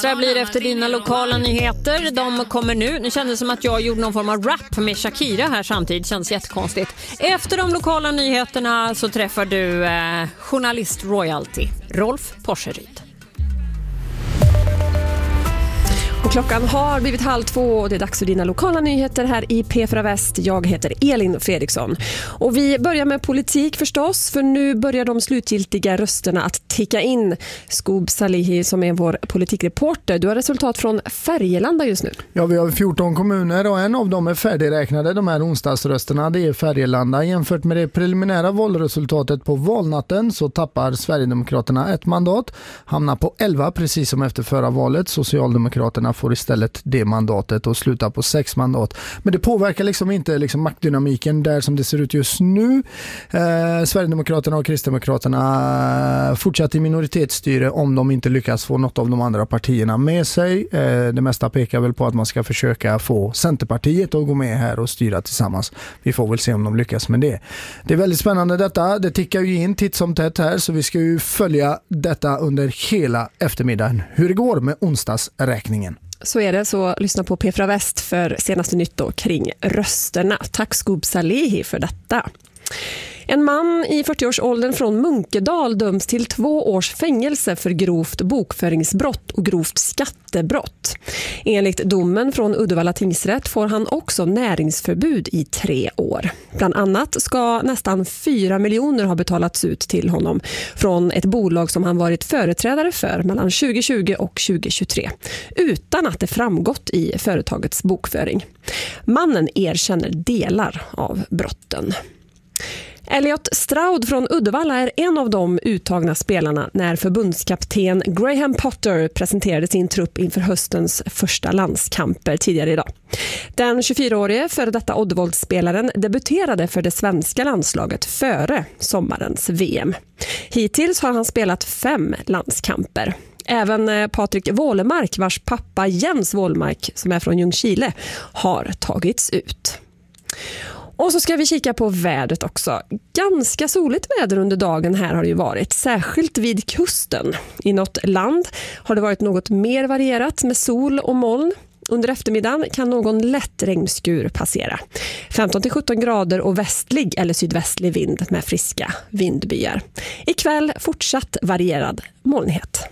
Det blir efter dina lokala nyheter. De kommer nu. Nu kändes det som att jag gjorde någon form av rap med Shakira här samtidigt. Känns jättekonstigt. Efter de lokala nyheterna så träffar du journalist royalty Rolf Porseryd. Och klockan har blivit 1:30 och det är dags för dina lokala nyheter här i P4 Väst. Jag heter Elin Fredriksson. Och vi börjar med politik förstås, för nu börjar de slutgiltiga rösterna att ticka in. Skoob Salihi som är vår politikreporter, du har resultat från Färgelanda just nu. Ja, vi har 14 kommuner och en av dem är färdigräknade, de här onsdagsrösterna. Det är Färgelanda. Jämfört med det preliminära valresultatet på valnatten så tappar Sverigedemokraterna ett mandat, hamnar på 11 precis som efter förra valet. Socialdemokraterna får istället det mandatet och slutar på 6 mandat. Men det påverkar liksom inte maktdynamiken där som det ser ut just nu. Sverigedemokraterna och Kristdemokraterna fortsätter i minoritetsstyre om de inte lyckas få något av de andra partierna med sig. Det mesta pekar väl på att man ska försöka få Centerpartiet att gå med här och styra tillsammans. Vi får väl se om de lyckas med det. Det är väldigt spännande detta. Det tickar ju in titt som tätt här, så vi ska ju följa detta under hela eftermiddagen. Hur det går med onsdagsräkningen. Så är det, så lyssna på P4 Väst för senaste nytt då kring rösterna. Tack Skoob Salihi för detta. En man i 40-årsåldern från Munkedal döms till 2 års fängelse för grovt bokföringsbrott och grovt skattebrott. Enligt domen från Uddevalla tingsrätt får han också näringsförbud i 3 år. Bland annat ska nästan 4 miljoner ha betalats ut till honom från ett bolag som han varit företrädare för mellan 2020 och 2023 utan att det framgått i företagets bokföring. Mannen erkänner delar av brotten. Elliot Stroud från Uddevalla är en av de uttagna spelarna när förbundskapten Graham Potter presenterade sin trupp inför höstens första landskamper tidigare idag. Den 24-årige före detta Oddevold-spelaren debuterade för det svenska landslaget före sommarens VM. Hittills har han spelat 5 landskamper. Även Patrik Wålemark, vars pappa Jens Wålemark som är från Ljungskile, har tagits ut. Och så ska vi kika på vädret också. Ganska soligt väder under dagen här har det ju varit, särskilt vid kusten. I något land har det varit något mer varierat med sol och moln. Under eftermiddagen kan någon lätt regnskur passera. 15-17 grader och västlig eller sydvästlig vind med friska vindbyar. Ikväll fortsatt varierad molnighet.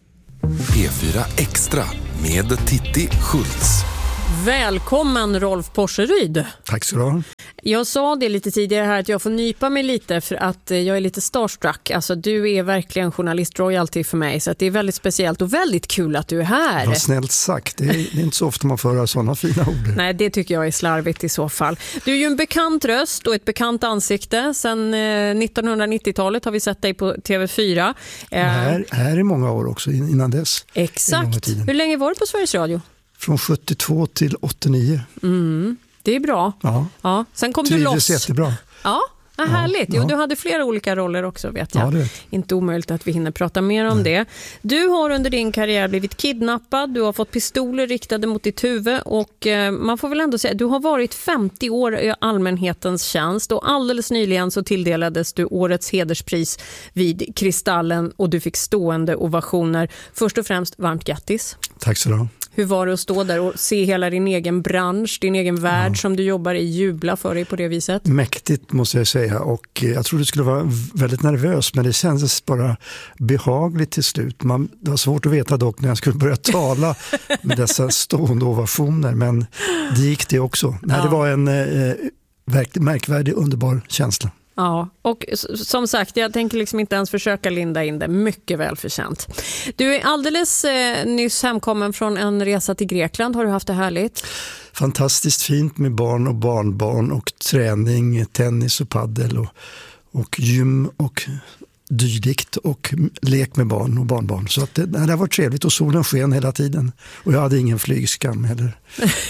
P4 Extra med Titti Schultz. Välkommen Rolf Porseryd. Tack så du. Jag sa det lite tidigare här att jag får nypa mig lite för att jag är lite starstruck. Alltså du är verkligen journalist royalty för mig, så att det är väldigt speciellt och väldigt kul att du är här. Vad snällt sagt, det är inte så ofta man får höra sådana fina ord. Nej, det tycker jag är slarvigt i så fall. Du är ju en bekant röst och ett bekant ansikte. Sen 1990-talet har vi sett dig på TV4. Här är många år också innan dess. Exakt. Hur länge var du på Sveriges Radio? Från 72 till 89. Det är bra. Ja. Sen kom du loss. Jättebra. Ja, härligt. Jo, du hade flera olika roller också, vet jag. Ja, inte omöjligt att vi hinner prata mer om det. Du har under din karriär blivit kidnappad. Du har fått pistoler riktade mot ditt huvud. Och man får väl ändå säga att du har varit 50 år i allmänhetens tjänst. Och alldeles nyligen så tilldelades du årets hederspris vid Kristallen. Och du fick stående ovationer. Först och främst, varmt grattis. Tack så du. Hur var det att stå där och se hela din egen bransch, din egen värld som du jobbar i jubla för dig på det viset? Mäktigt måste jag säga, och jag trodde det skulle vara väldigt nervös, men det kändes bara behagligt till slut. Det var svårt att veta dock när jag skulle börja tala med dessa stående ovationer, men det gick det också. Nej, det var en verkligt märkvärdig, underbar känsla. Ja, och som sagt, jag tänker liksom inte ens försöka linda in det. Mycket välförtjänt. Du är alldeles nyss hemkommen från en resa till Grekland. Har du haft det härligt? Fantastiskt fint med barn och barnbarn och träning, tennis och paddel och gym och dylikt och lek med barn och barnbarn. Så att det har varit trevligt och solen sken hela tiden. Och jag hade ingen flygskam heller.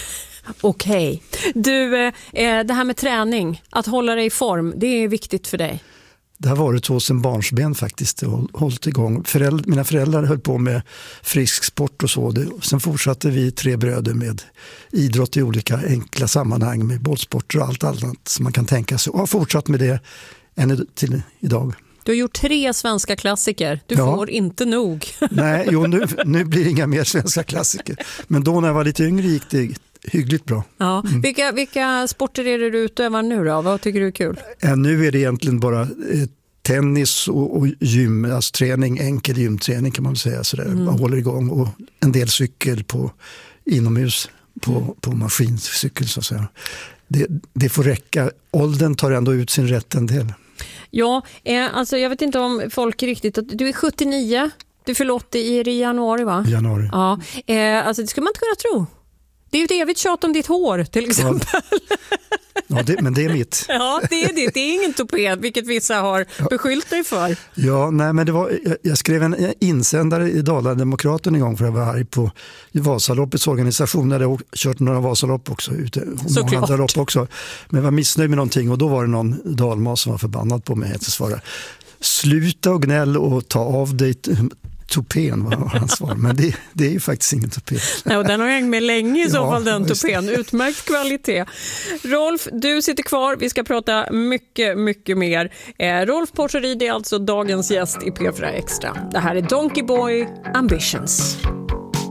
Okej. Du, det här med träning, att hålla dig i form, det är viktigt för dig. Det har varit så sen barnsben faktiskt, hållit igång. Mina föräldrar höll på med frisk sport och så. Sen fortsatte vi 3 bröder med idrott i olika enkla sammanhang med bollsporter och allt annat som man kan tänka sig. Och har fortsatt med det ännu till idag. Du har gjort 3 svenska klassiker. Du får inte nog. Nej, nu blir det inga mer svenska klassiker. Men då när jag var lite yngre gick det hyggligt bra. Ja. Vilka sporter är det du utövar nu då? Vad tycker du är kul? Nu är det egentligen bara tennis och gym, alltså träning, enkel gymträning kan man säga. Man håller igång och en del cykel på inomhus på maskincykel så att säga. Det får räcka. Åldern tar ändå ut sin rätt en del. Ja, alltså jag vet inte om folk riktigt... Du är 79, du fyller 80 i januari va? Januari. Ja, alltså det skulle man inte kunna tro. Det är ju ett evigt tjat om ditt hår till exempel. Ja, men det är mitt. Ja, det är det. Det är ingen tupé, vilket vissa har beskyllt dig för. Ja, nej, men jag skrev en insändare i Dala-Demokraten en gång för att jag var arg på Vasaloppets organisation. När jag kört några Vasalopp också, många andra lopp också. Men jag var missnöjd med någonting och då var det någon dalmas som var förbannad på mig. Jag svara, sluta och gnäll och ta av dig tupén var hans svar, men det är ju faktiskt ingen tupé. Nej, och den har hängt med länge i så fall, den tupén. Utmärkt kvalitet. Rolf, du sitter kvar. Vi ska prata mycket, mycket mer. Rolf Porcherid är alltså dagens gäst i P4 Extra. Det här är Donkey Boy Ambitions.